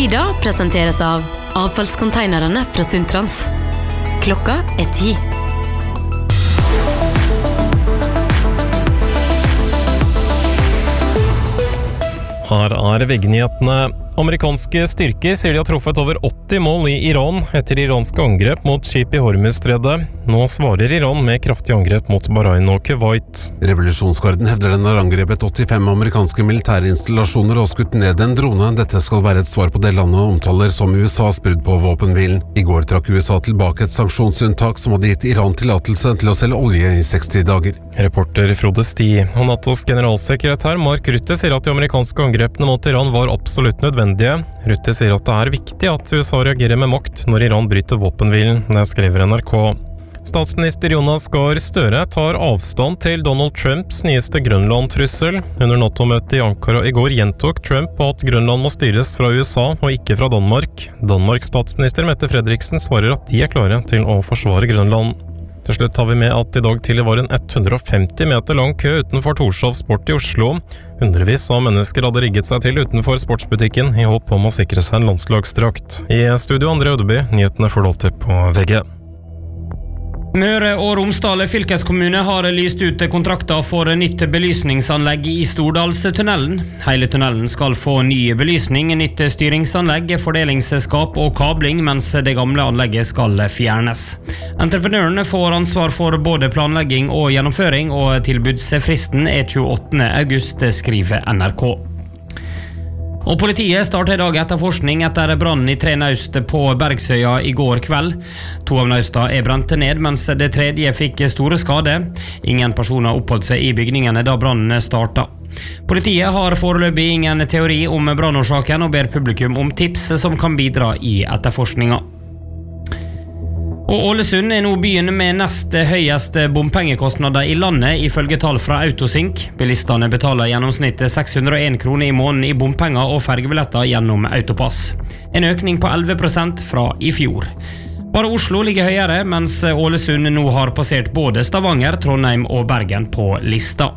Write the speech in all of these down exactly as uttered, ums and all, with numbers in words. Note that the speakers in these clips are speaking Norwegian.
Tida presenteres av avfallskonteinerne fra Sundtrans. Klokka er ti. Her er veggnyhetene. Amerikanske styrker sier de har truffet over åtti mål i Iran etter iranske angrep mot skip i Hormuzstredet. Nå svarer Iran med kraftig angrep mot Bahrain og Kuwait. Revolusjonsgarden hevder den har angrepet åttifem amerikanske militærinstallasjoner og skutt ned en drone. Dette skal være et svar på det landet omtaler som U S A's brudd på våpenhvilen. I går trakk U S A tilbake et sanksjonsunntak som hadde gitt Iran tillatelse til å selge olje i seksti dager. Reporter Frode Sti og NATOs generalsekretær Mark Rutte sier at de amerikanske angrepene mot Iran var absolutt nødvendige. Rutte sier at det er viktig at U S A reagerer med makt når Iran bryter våpenhvilen. Det skriver N R K. Statsminister Jonas Gahr Støre tar avstand til Donald Trumps nyeste Grønland-trussel. Under NATO-møtet i Ankara i går gjentok Trump på at Grønland må styres fra U S A og ikke fra Danmark. Danmarks statsminister Mette Frederiksen svarer at de er klare til å forsvare Grønland. Til slutt tar vi med at i dag tidlig var en hundre og femti meter lang kø utenfor Torshov Sport i Oslo. Hundrevis av mennesker hadde rigget seg til utenfor sportsbutikken i håp om å sikre seg en landslagsdrakt. I studio André Ødeby, nyhetene får du alltid på V G. Møre og Romsdal fylkeskommune har lyst ut kontrakter for nytt belysningsanlegg i Stordalstunnelen. Hele tunnelen skal få ny belysning, nytt styringsanlegg, fordelingsselskap og kabling, mens det gamle anlegget skal fjernes. Entreprenørene får ansvar for både planlegging og gjennomføring, og tilbudsfristen er tjueåttende august, skriver N R K. Og politiet startet i dag etterforskning etter brannen i tre naust på Bergsøya i går kveld. To av nausta er brent ned, mens det tredje fikk store skade. Ingen personer oppholdt seg i bygningene da brannen startet. Politiet har foreløpig ingen teori om brannårsaken og ber publikum om tips som kan bidra i etterforskningen. Og Ålesund er nå byen med nest høyest bompengekostnader i landet, ifølge tall fra Autosync. Bilistene betaler gjennomsnitt seks hundre og en kroner i måneden i bompenger og fergebilletter gjennom Autopass. En økning på elleve prosent fra i fjor. Bare Oslo ligger høyere, mens Ålesund nå har passert både Stavanger, Trondheim og Bergen på lista.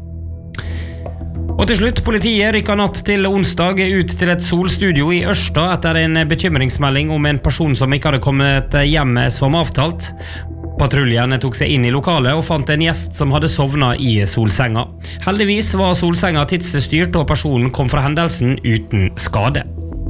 Og til slutt, politiet rykket natt til onsdag ut til et solstudio i Ørsta etter en bekymringsmelding om en person som ikke hadde kommet hjem som avtalt. Patruljen tok seg inn i lokalet og fant en gjest som hadde sovnet i solsenga. Heldigvis var solsenga tidsstyrt, og personen kom fra hendelsen uten skade.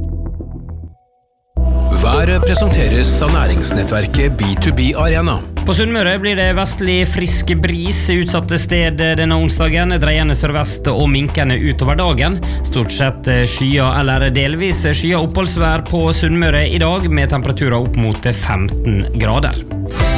Været presenteres av næringsnettverket B to B Arena. På Sunnmøre blir det vestlig frisk bris utsatte sted denne onsdagen, dreiende sørvest og minkende utover dagen. Stort sett skya eller delvis skya oppholdsvær på Sunnmøre i dag, med temperaturer opp mot femten grader.